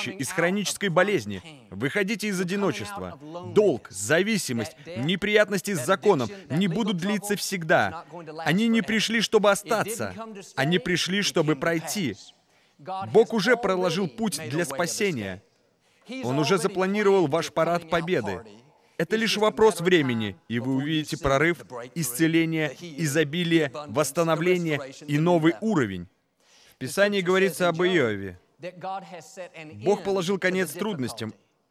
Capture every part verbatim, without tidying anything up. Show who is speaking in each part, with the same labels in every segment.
Speaker 1: немощи, из хронической болезни. Вы хотите из одиночества. Долг, зависимость, неприятности с законом не будут длиться всегда. Они не пришли, чтобы остаться. Они пришли, чтобы пройти. Бог уже проложил путь для спасения. Он уже запланировал ваш парад победы. Это лишь вопрос времени, и вы увидите прорыв, исцеление, изобилие, восстановление и новый уровень. В Писании говорится об Иове. Бог положил конец трудностям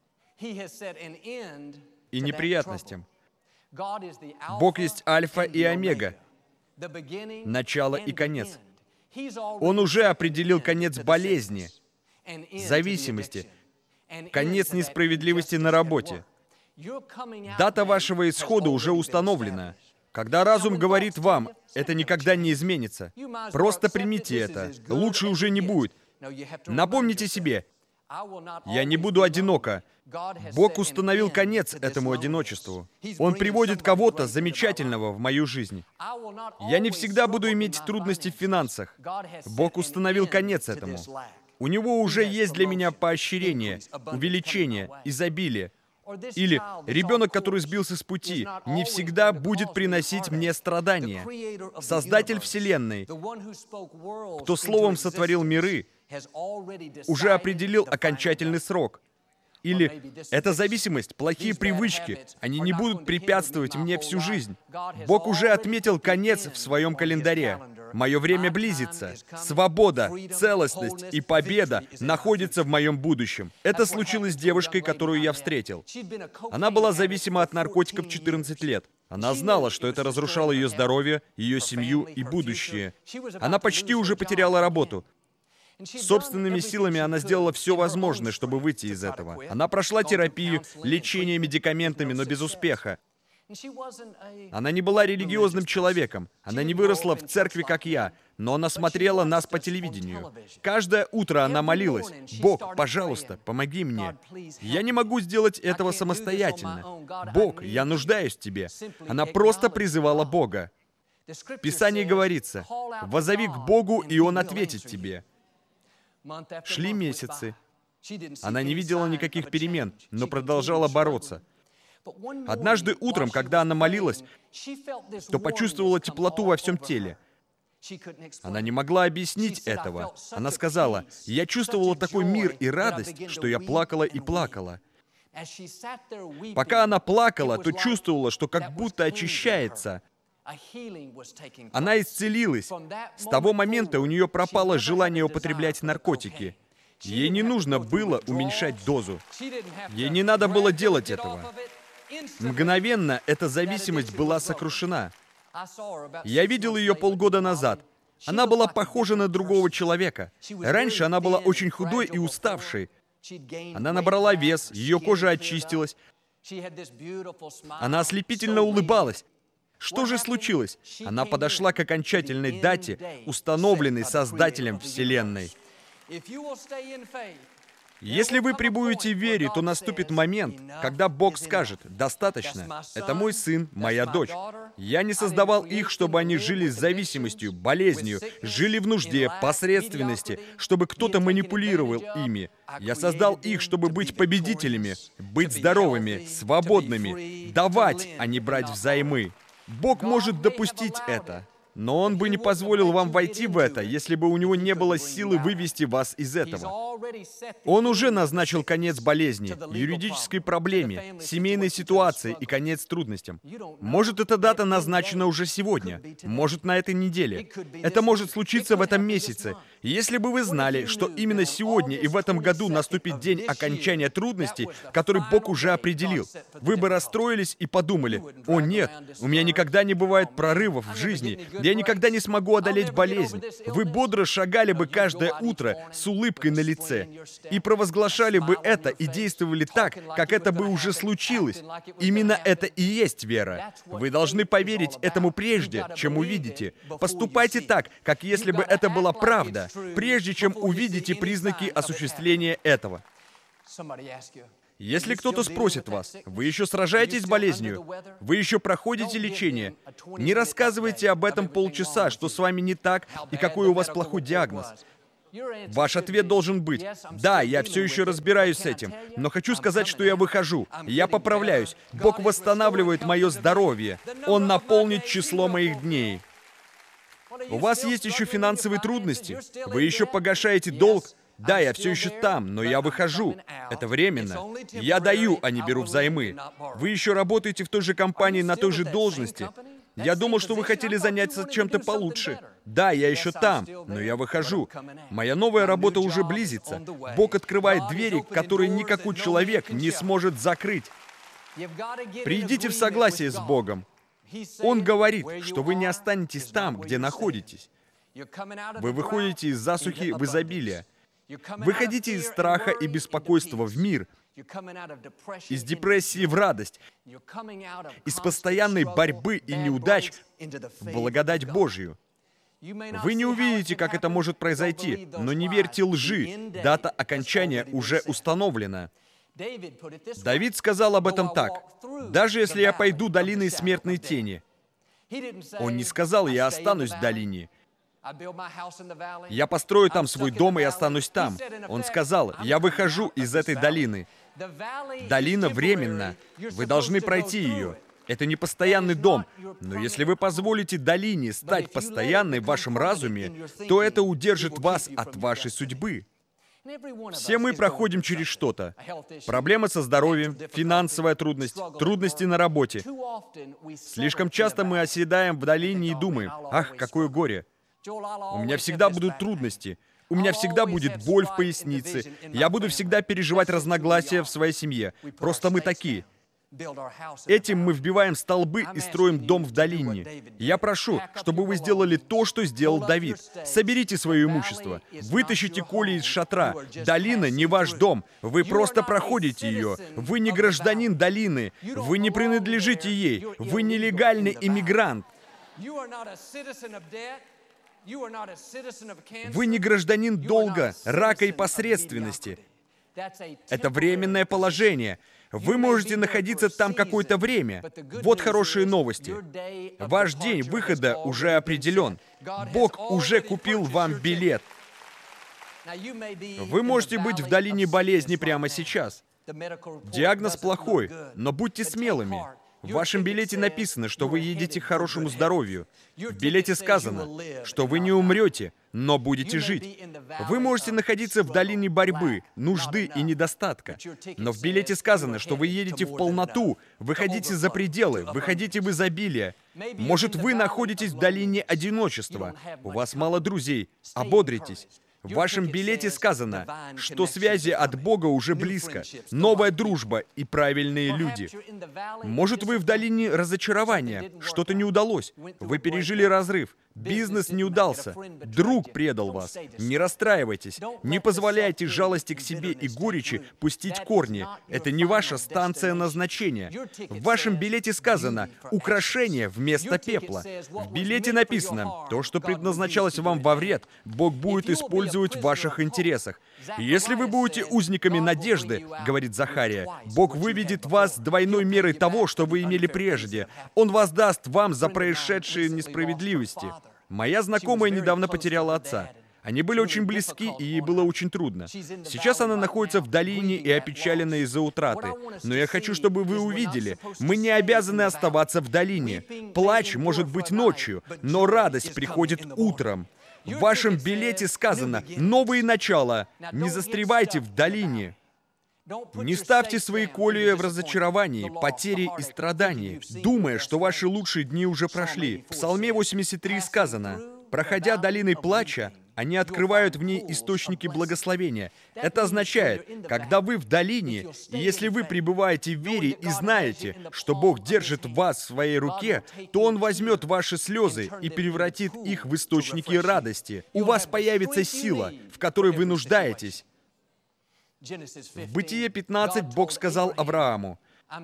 Speaker 1: и неприятностям. Бог есть Альфа и Омега, начало и конец. Он уже определил конец болезни, зависимости, конец несправедливости на работе. Дата вашего исхода уже установлена. Когда разум говорит вам, это никогда не изменится, просто примите это, лучше уже не будет. Напомните себе, я не буду одиноко. Бог установил конец этому одиночеству. Он приводит кого-то замечательного в мою жизнь. Я не всегда буду иметь трудности в финансах. Бог установил конец этому. У Него уже есть для меня поощрение, увеличение, изобилие. Или ребенок, который сбился с пути, не всегда будет приносить мне страдания. Создатель Вселенной, кто словом сотворил миры, уже определил окончательный срок. Или эта зависимость, плохие привычки, они не будут препятствовать мне всю жизнь. Бог уже отметил конец в своем календаре. Мое время близится. Свобода, целостность и победа находятся в моем будущем. Это случилось с девушкой, которую я встретил. Она была зависима от наркотиков четырнадцать лет. Она знала, что это разрушало ее здоровье, ее семью и будущее. Она почти уже потеряла работу. Собственными силами она сделала все возможное, чтобы выйти из этого. Она прошла терапию, лечение медикаментами, но без успеха. Она не была религиозным человеком. Она не выросла в церкви, как я, но она смотрела нас по телевидению. Каждое утро она молилась: «Бог, пожалуйста, помоги мне. Я не могу сделать этого самостоятельно. Бог, я нуждаюсь в Тебе». Она просто призывала Бога. В Писании говорится: «Воззови к Богу, и Он ответит тебе». Шли месяцы. Она не видела никаких перемен, но продолжала бороться. Однажды утром, когда она молилась, то почувствовала теплоту во всем теле. Она не могла объяснить этого. Она сказала: «Я чувствовала такой мир и радость, что я плакала и плакала». Пока она плакала, то чувствовала, что как будто очищается. Она исцелилась. С того момента у нее пропало желание употреблять наркотики. Ей не нужно было уменьшать дозу. Ей не надо было делать этого. Мгновенно эта зависимость была сокрушена. Я видел ее полгода назад. Она была похожа на другого человека. Раньше она была очень худой и уставшей. Она набрала вес, ее кожа очистилась. Она ослепительно улыбалась. Что же случилось? Она подошла к окончательной дате, установленной Создателем Вселенной. Если вы пребудете в вере, то наступит момент, когда Бог скажет: «Достаточно. Это мой сын, моя дочь. Я не создавал их, чтобы они жили с зависимостью, болезнью, жили в нужде, посредственности, чтобы кто-то манипулировал ими. Я создал их, чтобы быть победителями, быть здоровыми, свободными, давать, а не брать взаймы». Бог может допустить это, но Он бы не позволил вам войти в это, если бы у Него не было силы вывести вас из этого. Он уже назначил конец болезни, юридической проблеме, семейной ситуации и конец трудностям. Может, эта дата назначена уже сегодня, может, на этой неделе. Это может случиться в этом месяце. Если бы вы знали, что именно сегодня и в этом году наступит день окончания трудностей, который Бог уже определил, вы бы расстроились и подумали: «О нет, у меня никогда не бывает прорывов в жизни, я никогда не смогу одолеть болезнь». Вы бодро шагали бы каждое утро с улыбкой на лице и провозглашали бы это и действовали так, как это бы уже случилось. Именно это и есть вера. Вы должны поверить этому прежде, чем увидите. Поступайте так, как если бы это была правда, прежде чем увидите признаки осуществления этого. Если кто-то спросит вас: «Вы еще сражаетесь с болезнью? Вы еще проходите лечение?» Не рассказывайте об этом полчаса, что с вами не так и какой у вас плохой диагноз. Ваш ответ должен быть: да, я все еще разбираюсь с этим, но хочу сказать, что я выхожу, я поправляюсь, Бог восстанавливает мое здоровье, Он наполнит число моих дней. У вас есть еще финансовые трудности, вы еще погашаете долг. Да, я все еще там, но я выхожу. Это временно. Я даю, а не беру взаймы. Вы еще работаете в той же компании, на той же должности. Я думал, что вы хотели заняться чем-то получше. Да, я еще там, но я выхожу. Моя новая работа уже близится. Бог открывает двери, которые никакой человек не сможет закрыть. Придите в согласие с Богом. Он говорит, что вы не останетесь там, где находитесь. Вы выходите из засухи в изобилие. Выходите из страха и беспокойства в мир, из депрессии в радость, из постоянной борьбы и неудач в благодать Божью. Вы не увидите, как это может произойти, но не верьте лжи, дата окончания уже установлена. Давид сказал об этом так: «Даже если я пойду долиной смертной тени». Он не сказал: «Я останусь в долине». «Я построю там свой дом и останусь там». Он сказал: «Я выхожу из этой долины». Долина временна. Вы должны пройти ее. Это не постоянный дом. Но если вы позволите долине стать постоянной в вашем разуме, то это удержит вас от вашей судьбы. Все мы проходим через что-то. Проблемы со здоровьем, финансовая трудность, трудности на работе. Слишком часто мы оседаем в долине и думаем: «Ах, какое горе! У меня всегда будут трудности. У меня всегда будет боль в пояснице. Я буду всегда переживать разногласия в своей семье. Просто мы такие». Этим мы вбиваем столбы и строим дом в долине. Я прошу, чтобы вы сделали то, что сделал Давид. Соберите свое имущество, вытащите Коли из шатра. Долина не ваш дом. Вы просто проходите ее. Вы не гражданин долины. Вы не принадлежите ей. Вы нелегальный иммигрант. Вы не гражданин долга, рака и посредственности. Это временное положение. Вы можете находиться там какое-то время. Вот хорошие новости. Ваш день выхода уже определен. Бог уже купил вам билет. Вы можете быть в долине болезни прямо сейчас. Диагноз плохой, но будьте смелыми. В вашем билете написано, что вы едете к хорошему здоровью. В билете сказано, что вы не умрете, но будете жить. Вы можете находиться в долине борьбы, нужды и недостатка. Но в билете сказано, что вы едете в полноту, выходите за пределы, выходите в изобилие. Может, вы находитесь в долине одиночества. У вас мало друзей. Ободритесь. В вашем билете сказано, что связи от Бога уже близко, новая дружба и правильные люди. Может, вы в долине разочарования, что-то не удалось, вы пережили разрыв, бизнес не удался, друг предал вас. Не расстраивайтесь, не позволяйте жалости к себе и горечи пустить корни. Это не ваша станция назначения. В вашем билете сказано «украшение вместо пепла». В билете написано «то, что предназначалось вам во вред, Бог будет использовать в ваших интересах». Если вы будете узниками надежды, говорит Захария, Бог выведет вас с двойной мерой того, что вы имели прежде. Он воздаст вам за происшедшие несправедливости. Моя знакомая недавно потеряла отца. Они были очень близки, и ей было очень трудно. Сейчас она находится в долине и опечалена из-за утраты. Но я хочу, чтобы вы увидели, мы не обязаны оставаться в долине. Плач может быть ночью, но радость приходит утром. В вашем билете сказано «новые начала». Не застревайте в долине. Не ставьте свои колеи в разочаровании, потере и страдании, думая, что ваши лучшие дни уже прошли. В Псалме восемьдесят три сказано: «Проходя долиной плача, они открывают в ней источники благословения». Это означает, когда вы в долине, и если вы пребываете в вере и знаете, что Бог держит вас в своей руке, то Он возьмет ваши слезы и превратит их в источники радости. У вас появится сила, в которой вы нуждаетесь. В Бытие пятнадцать Бог сказал Аврааму: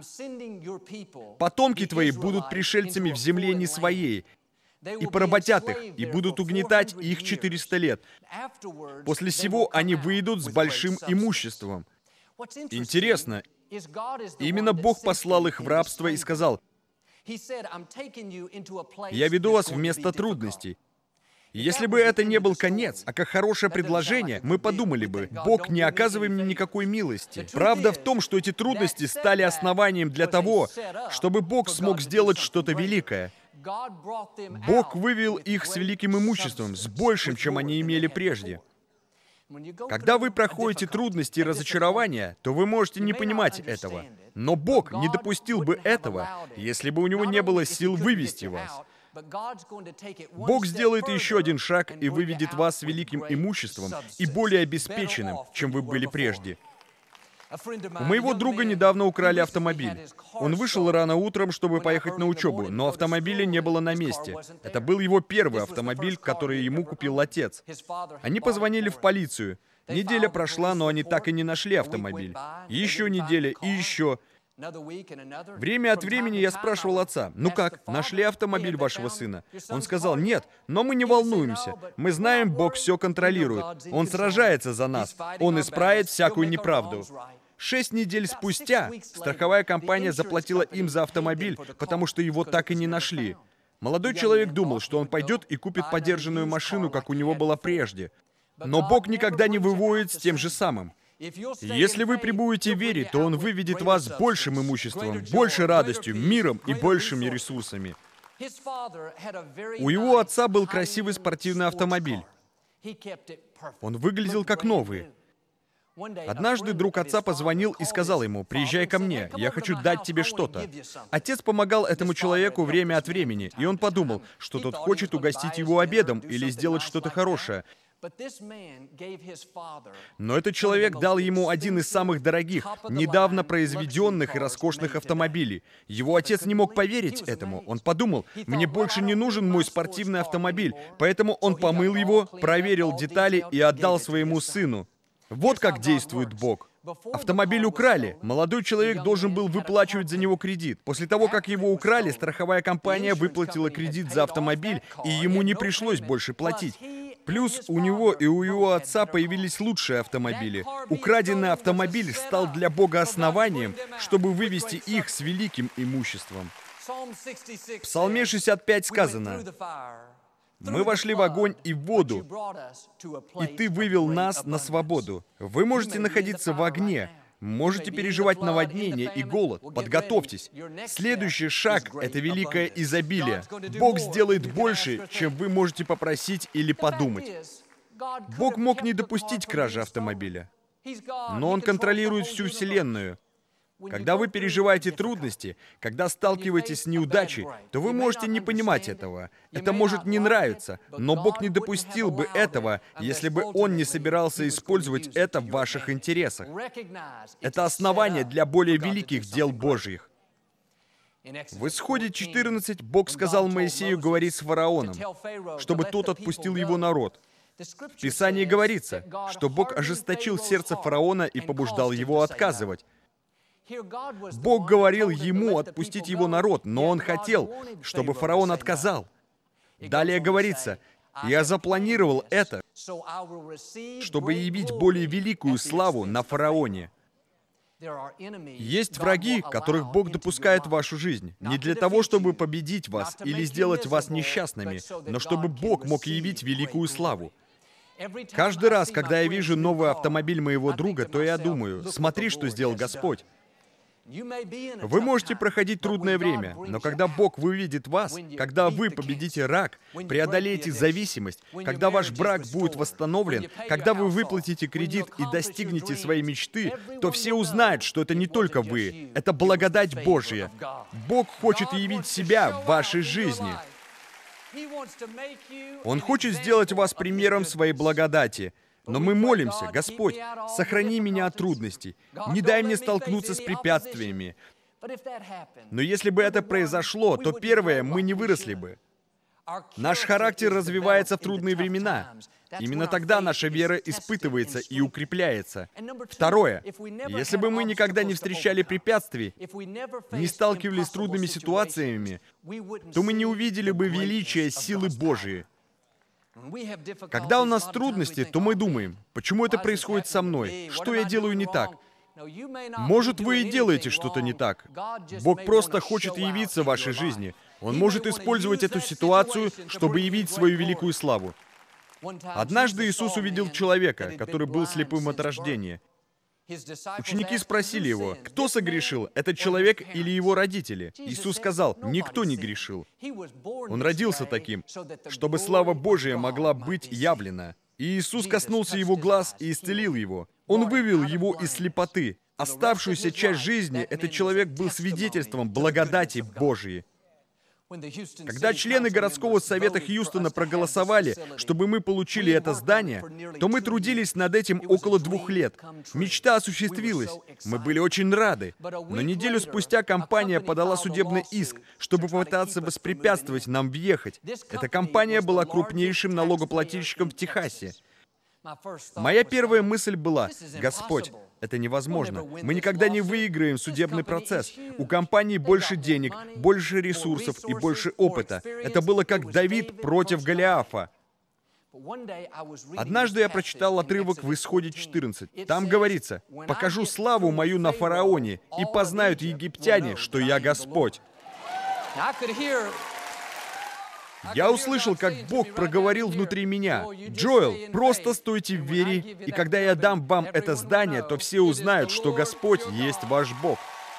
Speaker 1: «Потомки твои будут пришельцами в земле не своей, и поработят их, и будут угнетать их четыреста лет. После сего они выйдут с большим имуществом». Интересно, именно Бог послал их в рабство и сказал: «Я веду вас в место трудностей». Если бы это не был конец, а как хорошее предложение, мы подумали бы, Бог, не оказывай мне никакой милости. Правда в том, что эти трудности стали основанием для того, чтобы Бог смог сделать что-то великое. Бог вывел их с великим имуществом, с большим, чем они имели прежде. Когда вы проходите трудности и разочарования, то вы можете не понимать этого. Но Бог не допустил бы этого, если бы у Него не было сил вывести вас. Бог сделает еще один шаг и выведет вас с великим имуществом и более обеспеченным, чем вы были прежде. У моего друга недавно украли автомобиль. Он вышел рано утром, чтобы поехать на учебу, но автомобиля не было на месте. Это был его первый автомобиль, который ему купил отец. Они позвонили в полицию. Неделя прошла, но они так и не нашли автомобиль. И еще неделя, и еще. Время от времени я спрашивал отца, «Ну как, нашли автомобиль вашего сына?» Он сказал, «Нет, но мы не волнуемся. Мы знаем, Бог все контролирует. Он сражается за нас. Он исправит всякую неправду». Шесть недель спустя страховая компания заплатила им за автомобиль, потому что его так и не нашли. Молодой человек думал, что он пойдет и купит подержанную машину, как у него была прежде. Но Бог никогда не выводит с тем же самым. Если вы пребудете в вере, то Он выведет вас с большим имуществом, большей радостью, миром и большими ресурсами. У его отца был красивый спортивный автомобиль. Он выглядел как новый. Однажды друг отца позвонил и сказал ему, «Приезжай ко мне, я хочу дать тебе что-то». Отец помогал этому человеку время от времени, и он подумал, что тот хочет угостить его обедом или сделать что-то хорошее. Но этот человек дал ему один из самых дорогих, недавно произведенных и роскошных автомобилей. Его отец не мог поверить этому. Он подумал, «Мне больше не нужен мой спортивный автомобиль», поэтому он помыл его, проверил детали и отдал своему сыну. Вот как действует Бог. Автомобиль украли. Молодой человек должен был выплачивать за него кредит. После того, как его украли, страховая компания выплатила кредит за автомобиль, и ему не пришлось больше платить. Плюс у него и у его отца появились лучшие автомобили. Украденный автомобиль стал для Бога основанием, чтобы вывести их с великим имуществом. В Псалме шестьдесят пять сказано, «Мы вошли в огонь и в воду, и Ты вывел нас на свободу». Вы можете находиться в огне, можете переживать наводнение и голод. Подготовьтесь. Следующий шаг — это великое изобилие. Бог сделает больше, чем вы можете попросить или подумать. Бог мог не допустить кражи автомобиля, но Он контролирует всю Вселенную. Когда вы переживаете трудности, когда сталкиваетесь с неудачей, то вы можете не понимать этого. Это может не нравиться, но Бог не допустил бы этого, если бы Он не собирался использовать это в ваших интересах. Это основание для более великих дел Божьих. В Исходе четырнадцать Бог сказал Моисею говорить с фараоном, чтобы тот отпустил его народ. В Писании говорится, что Бог ожесточил сердце фараона и побуждал его отказывать. Бог говорил ему отпустить его народ, но он хотел, чтобы фараон отказал. Далее говорится, «Я запланировал это, чтобы явить более великую славу на фараоне». Есть враги, которых Бог допускает в вашу жизнь, не для того, чтобы победить вас или сделать вас несчастными, но чтобы Бог мог явить великую славу. Каждый раз, когда я вижу новый автомобиль моего друга, то я думаю, смотри, что сделал Господь. Вы можете проходить трудное время, но когда Бог выведет вас, когда вы победите рак, преодолеете зависимость, когда ваш брак будет восстановлен, когда вы выплатите кредит и достигнете своей мечты, то все узнают, что это не только вы, это благодать Божья. Бог хочет явить себя в вашей жизни. Он хочет сделать вас примером своей благодати. Но мы молимся, «Господь, сохрани меня от трудностей, не дай мне столкнуться с препятствиями». Но если бы это произошло, то первое, мы не выросли бы. Наш характер развивается в трудные времена. Именно тогда наша вера испытывается и укрепляется. Второе, если бы мы никогда не встречали препятствий, не сталкивались с трудными ситуациями, то мы не увидели бы величия силы Божией. Когда у нас трудности, то мы думаем, почему это происходит со мной? Что я делаю не так? Может, вы и делаете что-то не так. Бог просто хочет явиться в вашей жизни. Он может использовать эту ситуацию, чтобы явить свою великую славу. Однажды Иисус увидел человека, который был слепым от рождения. Ученики спросили его, кто согрешил, этот человек или его родители? Иисус сказал, никто не грешил. Он родился таким, чтобы слава Божия могла быть явлена. И Иисус коснулся его глаз и исцелил его. Он вывел его из слепоты. Оставшуюся часть жизни этот человек был свидетельством благодати Божией. Когда члены городского совета Хьюстона проголосовали, чтобы мы получили это здание, то мы трудились над этим около двух лет. Мечта осуществилась. Мы были очень рады. Но неделю спустя компания подала судебный иск, чтобы попытаться воспрепятствовать нам въехать. Эта компания была крупнейшим налогоплательщиком в Техасе. Моя первая мысль была, «Господь, это невозможно. Мы никогда не выиграем судебный процесс. У компании больше денег, больше ресурсов и больше опыта. Это было как Давид против Голиафа». Однажды я прочитал отрывок в Исходе четырнадцать. Там говорится, «Покажу славу мою на фараоне, и познают египтяне, что я Господь». Я услышал, как Бог проговорил внутри меня, «Джоэл, просто стойте в вере, и когда я дам вам это здание, то все узнают, что Господь есть ваш Бог».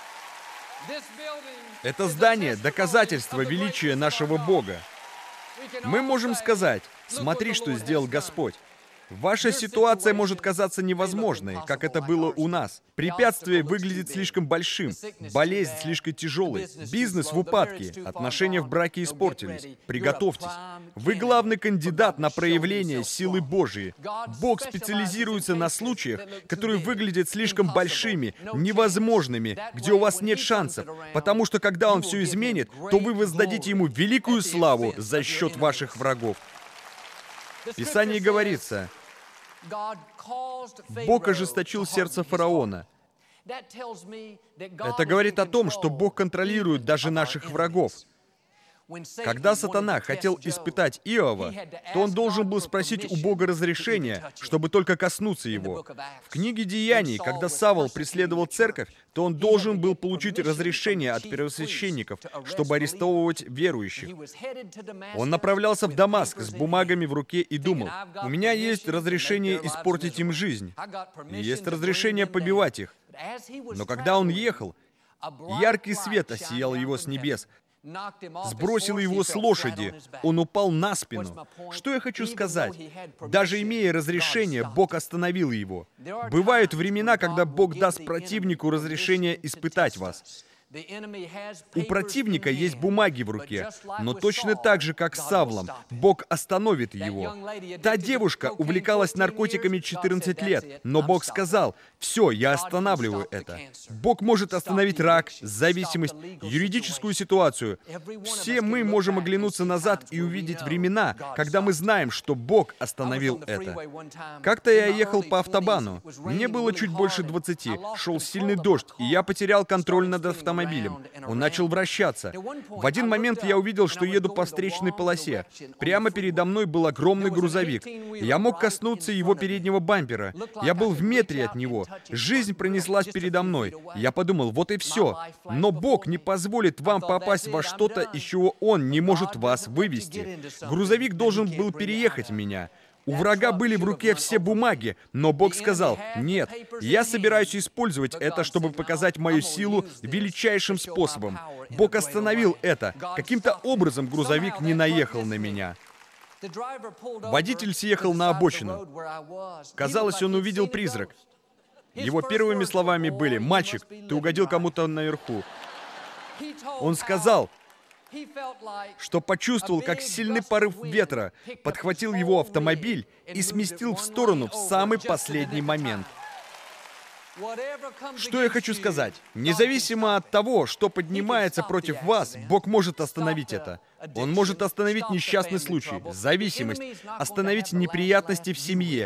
Speaker 1: Это здание — доказательство величия нашего Бога. Мы можем сказать, «Смотри, что сделал Господь». Ваша ситуация может казаться невозможной, как это было у нас. Препятствие выглядит слишком большим, болезнь слишком тяжелой, бизнес в упадке, отношения в браке испортились. Приготовьтесь. Вы главный кандидат на проявление силы Божией. Бог специализируется на случаях, которые выглядят слишком большими, невозможными, где у вас нет шансов, потому что когда Он все изменит, то вы воздадите Ему великую славу за счет ваших врагов. В Писании говорится, Бог ожесточил сердце фараона. Это говорит о том, что Бог контролирует даже наших врагов. Когда сатана хотел испытать Иова, то он должен был спросить у Бога разрешения, чтобы только коснуться его. В книге Деяний, когда Савл преследовал церковь, то он должен был получить разрешение от первосвященников, чтобы арестовывать верующих. Он направлялся в Дамаск с бумагами в руке и думал, «У меня есть разрешение испортить им жизнь, и есть разрешение побивать их». Но когда он ехал, яркий свет осиял его с небес, сбросил его с лошади, он упал на спину. Что я хочу сказать? Даже имея разрешение, Бог остановил его. Бывают времена, когда Бог даст противнику разрешение испытать вас. У противника есть бумаги в руке, но точно так же, как с Савлом, Бог остановит его. Та девушка увлекалась наркотиками четырнадцать лет, но Бог сказал, «Все, я останавливаю это». Бог может остановить рак, зависимость, юридическую ситуацию. Все мы можем оглянуться назад и увидеть времена, когда мы знаем, что Бог остановил это. Как-то я ехал по автобану. Мне было чуть больше двадцати, шел сильный дождь, и я потерял контроль над автомобилем. Он начал вращаться. В один момент я увидел, что еду по встречной полосе. Прямо передо мной был огромный грузовик. Я мог коснуться его переднего бампера. Я был в метре от него. Жизнь пронеслась передо мной. Я подумал, вот и все. Но Бог не позволит вам попасть во что-то, из чего Он не может вас вывести. Грузовик должен был переехать меня. У врага были в руке все бумаги, но Бог сказал, «Нет, я собираюсь использовать это, чтобы показать мою силу величайшим способом». Бог остановил это. Каким-то образом грузовик не наехал на меня. Водитель съехал на обочину. Казалось, он увидел призрак. Его первыми словами были, «Мальчик, ты угодил кому-то наверху». Он сказал, что почувствовал, как сильный порыв ветра подхватил его автомобиль и сместил в сторону в самый последний момент. Что я хочу сказать? Независимо от того, что поднимается против вас, Бог может остановить это. Он может остановить несчастный случай, зависимость, остановить неприятности в семье.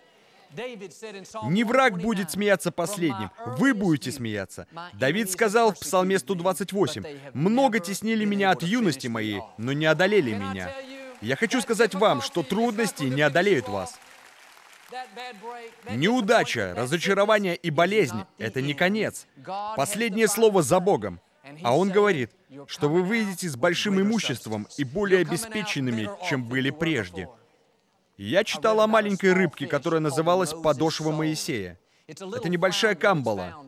Speaker 1: Не враг будет смеяться последним, вы будете смеяться. Давид сказал в Псалме сто двадцать восемь, «Много теснили меня от юности моей, но не одолели меня». Я хочу сказать вам, что трудности не одолеют вас. Неудача, разочарование и болезнь — это не конец. Последнее слово за Богом. А Он говорит, что вы выйдете с большим имуществом и более обеспеченными, чем были прежде. Я читал о маленькой рыбке, которая называлась подошва Моисея. Это небольшая камбала.